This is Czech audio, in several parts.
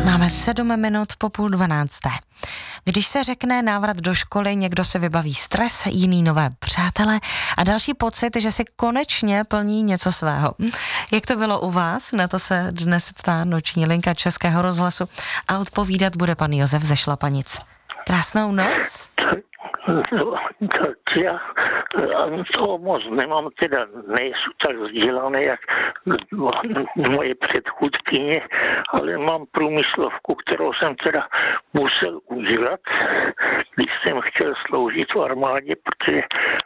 Máme 7 minut po 11:30. Když se řekne návrat do školy, někdo se vybaví stres, jiný nové přátele a další pocit, že si konečně plní něco svého. Jak to bylo u vás? Na to se dnes ptá noční linka Českého rozhlasu a odpovídat bude pan Josef ze Šlapanic. Krásnou noc. Tak já toho moc nemám, teda nejsou tak vzdělané, jak moje předchůdkyně, ale mám průmyslovku, kterou jsem teda musel udělat, když jsem chtěl sloužit v armádě, protože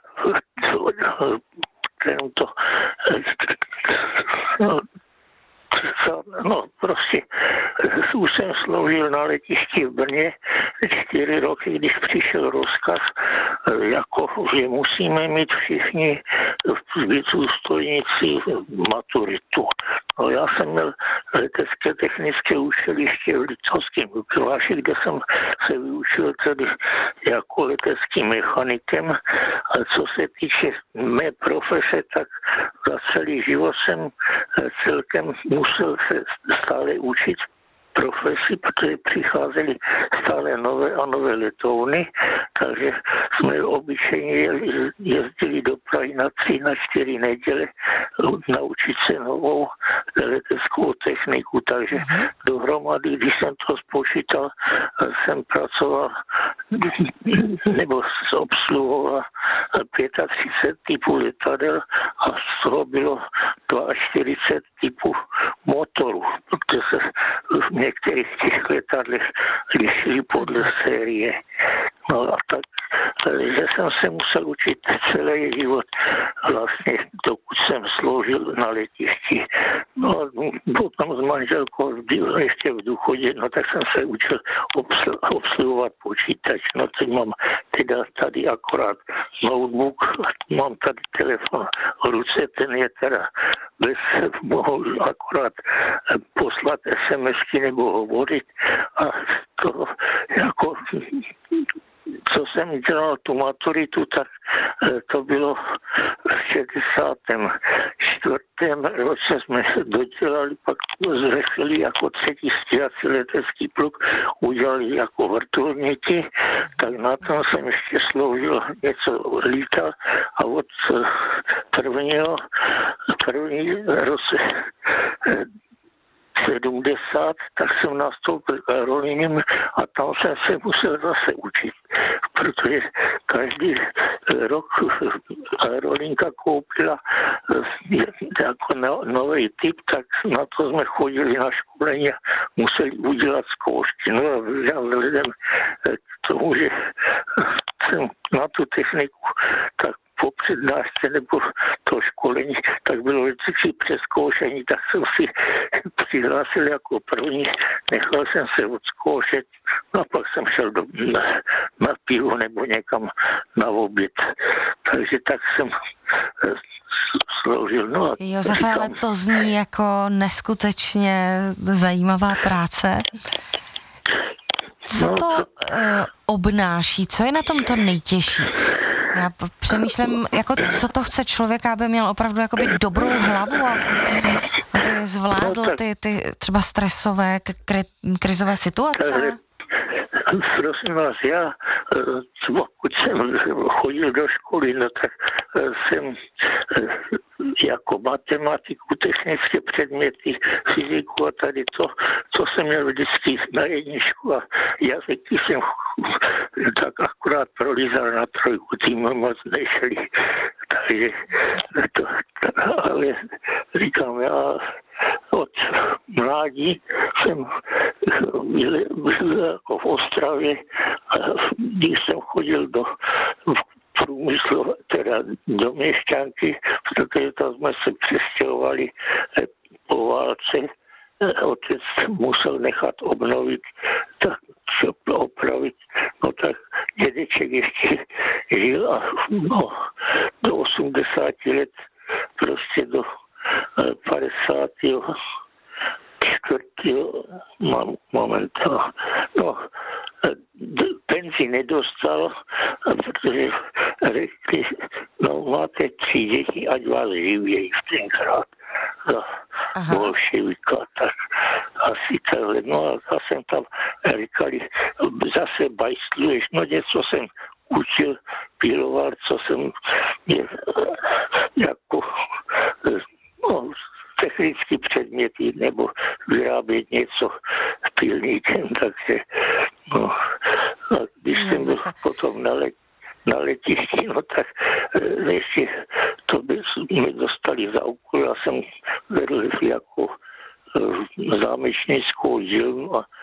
prostě už jsem sloužil na letišti v Brně 4 roky, když přišel rozkaz, že musíme mít všichni důstojníci maturitu. No, já jsem měl letecké technické učiliště v Liptovském Mikuláši, kde jsem se vyučil tedy jako leteckým mechanikem. A co se týče mé profese, tak za celý život jsem celkem musel se stále učit profesi, protože přicházely stále nové a nové letouny, takže jsme obyčejně jezdili do Prahy na 3, na 4 neděle naučit se novou leteckou techniku, takže dohromady, když jsem to spočítal, jsem pracoval nebo obsluhoval 35 typů letadel a z toho bylo 42 typů motorů, protože se v některých těch letadlech lišily podle série. No a tak, že jsem se musel učit celý život, vlastně dokud jsem sloužil na letišti. No a potom s manželkou ještě v důchodě, no tak jsem se učil obsluhovat počítač. No teď mám teda tady akorát notebook, mám tady telefon v ruce, ten je teda mohu akorát poslat SMSky nebo hovorit a to jako co jsem dělal tu maturitu, tak to bylo v 64. roce jsme dodělali, pak zřešili jako 3. stíhací letecký pluk, udělali jako vrtulníky, tak na tom jsem ještě sloužil, něco lítal a od první roce 70, tak jsem nastoupil k aerolíním a tam jsem se musel zase učit, protože každý rok aerolínka koupila jako nový typ, tak na to jsme chodili na školení a museli udělat zkoušky. No a vzhledem k tomu, že jsem na tu techniku tak po přednášce nebo to školení, tak bylo vždycky přezkoušení, tak jsem si přihlásil jako první, nechal jsem se odzkoušet, no a pak jsem šel na pivo nebo někam na oběd. Takže tak jsem sloužil. No Josefe, ale to zní jako neskutečně zajímavá práce. Co to obnáší? Co je na tom to nejtěžší? Já přemýšlím, jako co to chce člověka, aby měl opravdu jakoby dobrou hlavu a aby zvládl ty třeba stresové, krizové situace. Prosím vás, já, pokud jsem chodil do školy, no tak jsem jako matematiku, technické předměty, fyziku a tady to, co jsem měl vždycky na jedničku a jazyky jsem tak akorát prolízal na 3, tím moc nešli. Takže ale říkám, já od mládí jsem byl jako v Ostravě a když jsem chodil do průmyslu, teda do Měšťanky, protože tam jsme se přestěhovali po válce. Otec musel nechat obnovit, tak opravit, no tak dědeček ještě žil a do 80 let, prostě do 54. momentálně. No, penzi nedostal, protože řekli, no máte 3 děti, ať vás živějí v tenkrát za bolševika, tak asi takhle. No a jsem tam říkali, zase bajstluješ, no něco jsem učil, piloval, co jsem jako technické předměty nebo vyrábět něco pilníkem, takže když jsem byl potom na letišti, no tak ještě to by mi dostali za úkol, já jsem vedl jako zámečnickou dílnu a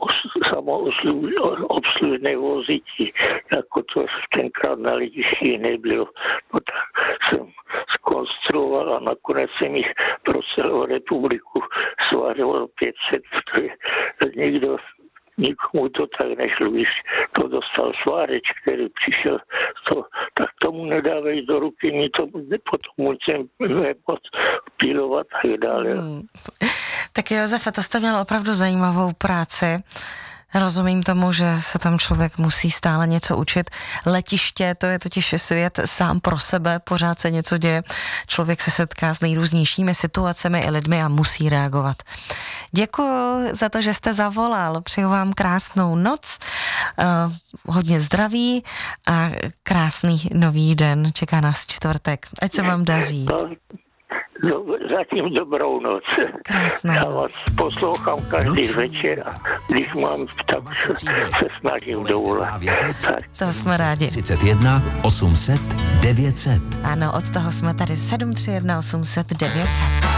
samoobslužné vozíky, jako to tenkrát na letišti nebylo. No tak jsem zkonstruoval a nakonec jsem jich pro celou republiku svářoval 500, protože nikomu to tak nešlo, když to dostal svářeč, který přišel, tak tomu nedávej do ruky, mi to potom musím pilovat a tak dále. Tak Josefe, to jste měl opravdu zajímavou práci. Rozumím tomu, že se tam člověk musí stále něco učit. Letiště, to je totiž svět sám pro sebe, pořád se něco děje. Člověk se setká s nejrůznějšími situacemi i lidmi a musí reagovat. Děkuji za to, že jste zavolal. Přeju vám krásnou noc, hodně zdraví a krásný nový den. Čeká nás čtvrtek. Ať se vám daří. No, zatím dobrou noc. Krásná Já noc. vás poslouchám každý večer a když mám, tak se snažím dovolat. To jsme rádi. 31 800 900. Ano, od toho jsme tady 731 800 900.